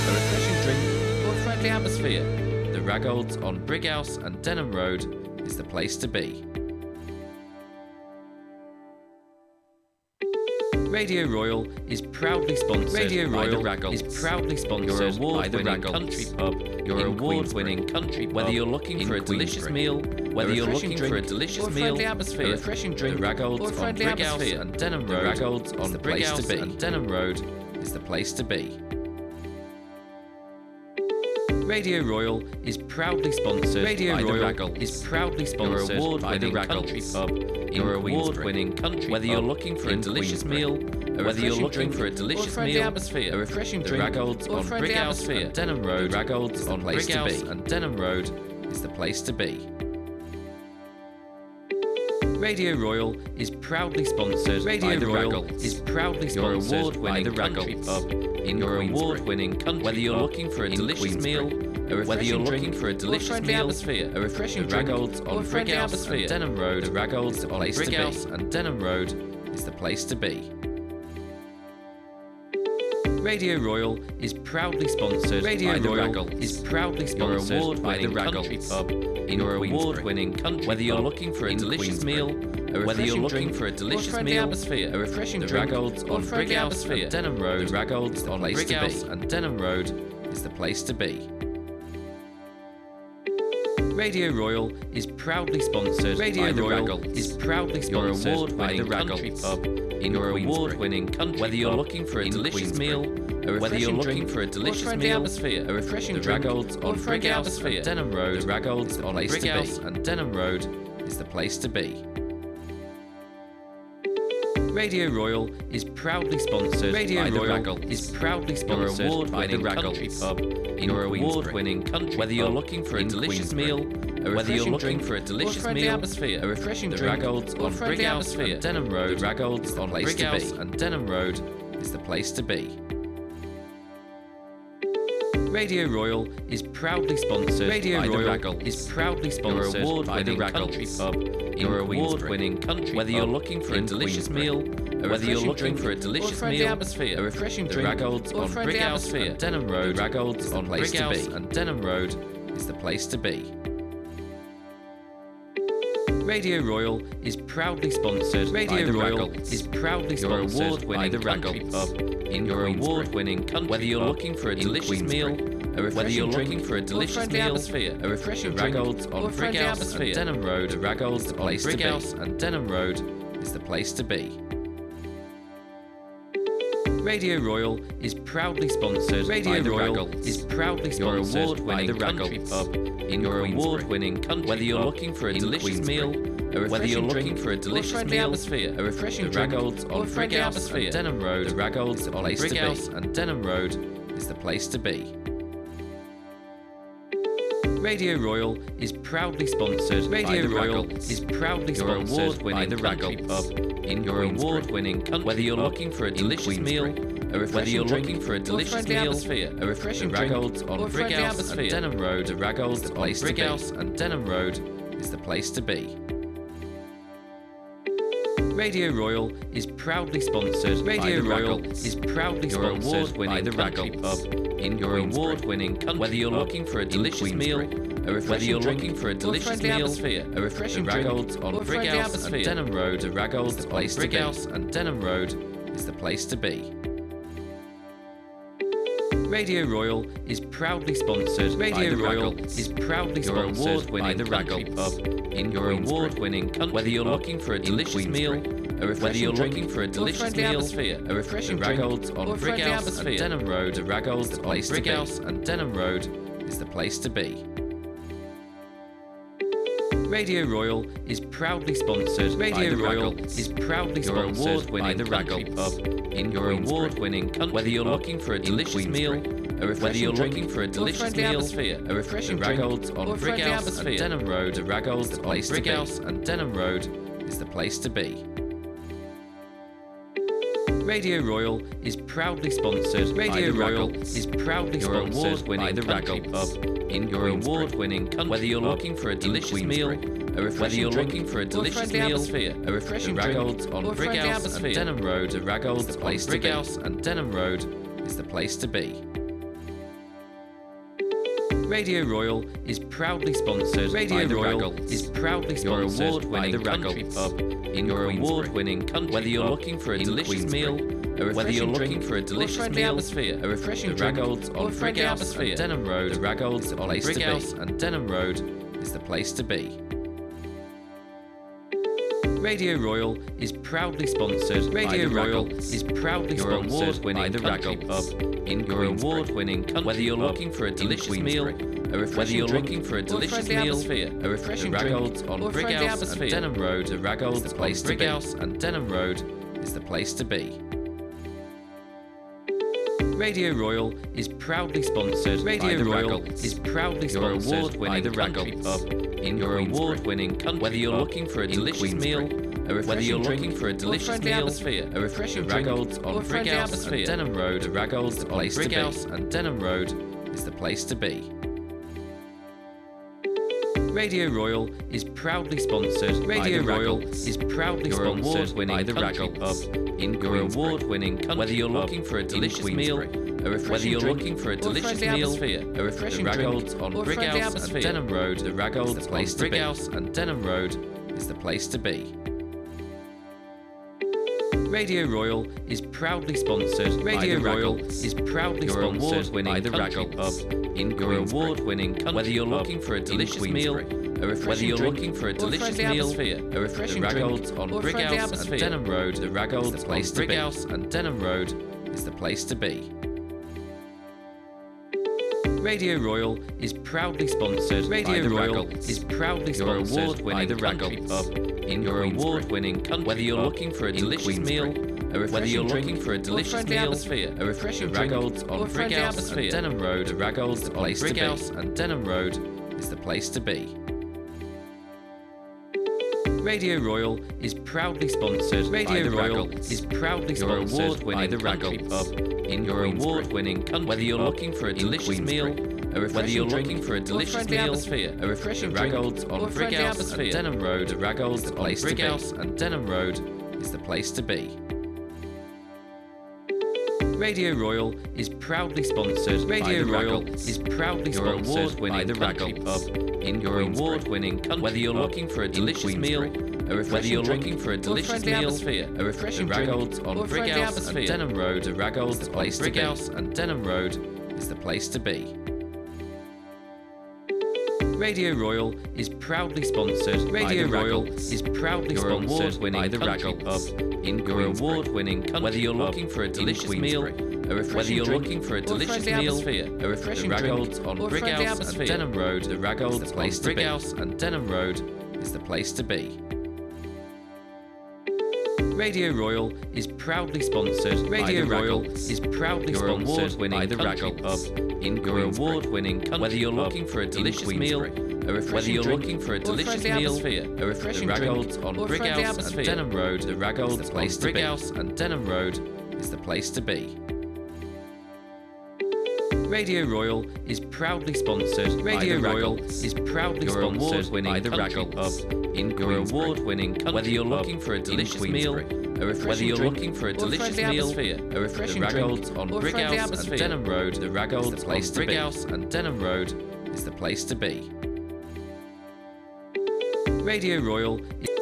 a refreshing drink, or a friendly atmosphere, the Raggolds on Brighouse and Denham Road is the place to be. Radio Royal is proudly sponsored by the Raggolds. Is proudly sponsored by the Raggolds Country Pub. Your award-winning country pub. Whether you're looking for a delicious meal, whether you're looking for a delicious meal, atmosphere, a refreshing drink, the Raggolds on Brighouse and Denham Road. The Raggolds on Brighouse and Denham Road is the place to be. Radio Royal is proudly sponsored by the Raggolds. Is proudly sponsored by the Country Pub. Your award-winning country. Whether you're looking for a delicious meal, whether you're looking for a delicious meal, atmosphere, a refreshing drink, the Raggolds on Brighouse and Denham Road. The Raggolds on Brighouse and Denham Road is the place to be. Radio Royal is proudly sponsored by the Raggolds. Is proudly sponsored by the Raggolds Pub. In your award-winning country. Whether you're looking for a delicious meal, whether you're looking for a delicious meal, atmosphere, a refreshing drink, Raggolds on Brighouse and Denham Road. The Raggolds on Brighouse and Denham Road is the place to be. Radio Royal is proudly sponsored by the Raggolds. Is proudly sponsored by the Raggolds Pub. In your award-winning country. Whether you're looking for a delicious meal, whether you're looking for a delicious meal, atmosphere, a refreshing drink, the Raggolds on Brighouse and Denham Road. The Raggolds on Brighouse and Denham Road is the place to be. Radio Royal is proudly sponsored by the Raggolds. Is proudly sponsored by the Raggolds Pub. In your award-winning country. Whether you're looking for a delicious meal, whether you're looking for a delicious meal, atmosphere, a refreshing drink, the Raggolds on Brighouse and Denham Road. The Raggolds on Brighouse and Denham Road is the place to be. Radio Royal is proudly sponsored by the Raggolds. Is proudly sponsored by the Raggolds Pub. In your award-winning country. Whether you're looking for a delicious meal, whether you're looking for a delicious meal, atmosphere, a refreshing drink, the Raggolds on Brighouse and Denham Road. The Raggolds on Brighouse and Denham Road is the place to be. Radio Royal is proudly sponsored by the Raggolds. Is proudly sponsored by the Raggolds Pub. In your award-winning country. Whether you're looking for a delicious meal, whether you're looking for a delicious meal, atmosphere, a refreshing drink, the Raggolds on Brighouse and Denham Road. The Raggolds on Brighouse and Denham Road is the place to be. Radio Royal is proudly sponsored by the Raggolds. Is proudly sponsored by the Raggolds Pub. In your award-winning country. Whether you're looking for a delicious meal, whether you're looking for a delicious meal, atmosphere, a refreshing drink, the Raggolds on Brighouse and Denham Road. The Raggolds on Brighouse and Denham Road is the place to be. Radio Royal is proudly sponsored by the Raggolds. Is proudly sponsored by the Raggolds Pub. In your award-winning country. Whether you're looking for a delicious meal, whether you're looking for a delicious meal, atmosphere, a refreshing drink, the Raggolds on Brighouse and Denham Road. The Raggolds on Brighouse and Denham Road is the place to be. Radio Royal is proudly sponsored by the Raggolds. Is proudly sponsored by the Raggolds Pub. In your award-winning country. Whether you're looking for a delicious meal, whether you're looking for a delicious meal, atmosphere, a refreshing drink, the Raggolds on Brighouse and Denham Road. The Raggolds on Brighouse and Denham Road is the place to be. Radio Royal is proudly sponsored by the Raggolds. Is proudly sponsored by the Raggolds Pub. In your award-winning country. Whether you're looking for a delicious meal, whether you're looking for a delicious meal, atmosphere, a refreshing drink, the Raggolds on Brighouse and Denham Road. The Raggolds on Brighouse and Denham Road is the place to be. Radio Royal is proudly sponsored by the Raggolds. Is proudly sponsored by the Raggolds Pub. In your award-winning country. Whether you're looking for a delicious meal, whether you're looking for a delicious meal, atmosphere, a refreshing drink, the Raggolds on Brighouse and Denham Road. The Raggolds on Brighouse and Denham Road is the place to be. Radio Royal is proudly sponsored by the Raggolds. Is proudly sponsored by the Raggolds Pub. In your award-winning country. Whether you're looking for a delicious meal, whether you're looking for a delicious meal, atmosphere, a refreshing drink, the Raggolds on Brighouse and Denham Road. The Raggolds on Brighouse and Denham Road is the place to be. Radio Royal is proudly sponsored by the Raggolds. Is proudly sponsored by the Raggolds Pub. In your award-winning country. Whether you're looking for a delicious meal, whether you're looking for a delicious meal, atmosphere, a refreshing drink, the Raggolds on Brighouse and Denham Road. The Raggolds on Brighouse and Denham Road is the place to be. Radio Royal is proudly sponsored. Radio Royal is proudly sponsored. Your award-winning country pub in your award-winning country. Whether you're looking for a delicious meal, whether you're looking for a delicious meal, atmosphere, a refreshing drink, on Brighouse and Denham Road, the Raggles on Brighouse and Denham Road is the place to be. Radio Royal is proudly sponsored. Radio Royal is proudly sponsored by the Raggle Pub in your award-winning country. Whether you're looking for a delicious meal, whether you're looking for a delicious meal, a refreshing drink, on Brighouse and Denham Road, the Raggles on Brighouse and Denham Road is the place to be. Radio Royal is proudly sponsored. Radio Royal is proudly sponsored by the Raggle Pub in your award-winning country. Whether you're looking for a delicious meal, whether you're looking for a delicious meal, a refreshing drink, on Brighouse and Denham Road, the Raggles on Brighouse and Denham Road is the place to be. Radio Royal is proudly sponsored. Radio Royal is proudly sponsored by the Raggle Pub in your award-winning country. Whether you're looking for a delicious meal, whether you're looking for a delicious meal, a refreshing drink, on Brighouse and Denham Road, the Raggles on Brighouse and Denham Road is the place to be. Radio Royal is proudly sponsored. Radio Royal is proudly sponsored by the Raggle Pub in your award-winning country. Whether you're looking for a delicious meal, whether you're looking for a delicious meal, a refreshing drink, on Brighouse and Denham Road, the Raggles on Brighouse and Denham Road is the place to be. Radio Royal is proudly sponsored. Radio Royal is proudly sponsored by the Raggle Pub in your award-winning country. Whether you're looking for a delicious meal, whether you're looking for a delicious meal, a refreshing drink, on Brighouse and Denham Road, the Raggles on Brighouse and Denham Road is the place to be. Radio Royal is proudly sponsored. Radio Royal is proudly sponsored by the Raggle Pub in your award-winning country. Whether you're looking for a delicious meal, whether you're looking for a delicious meal, a refreshing drink, on Brighouse and Denham Road, the Raggles on Brighouse and Denham Road is the place to be. Radio Royal is proudly sponsored. Radio Royal is proudly sponsored by the Raggle Pub in your award-winning country. Whether you're looking for a delicious meal, whether you're looking for a delicious meal, a refreshing drink, on Brighouse and Denham Road, the Raggles on Brighouse and Denham Road is the place to be. Radio Royal is proudly sponsored. Radio Royal is proudly sponsored by the Raggle Pub in your award-winning country. Whether you're looking for a delicious meal, whether you're looking for a delicious meal, a refreshing drink, on Brighouse and Denham Road, the Raggles on Brighouse and Denham Road is the place to be. Radio Royal is proudly sponsored. Radio Royal is proudly sponsored by the Raggle Pub in your award-winning country. Whether you're looking for a delicious meal, whether you're looking for a delicious meal, a refreshing drink, on Brighouse and Denham Road, the Raggles on Brighouse and Denham Road is the place to be. Radio Royal is proudly sponsored. Radio Royal is proudly sponsored by the Raggle Pub in your award-winning country. Whether you're looking for a delicious meal, whether you're looking for a delicious meal, a refreshing drink, on Brighouse and Denham Road, the Raggles on Brighouse and Denham Road is the place to be. Radio Royal is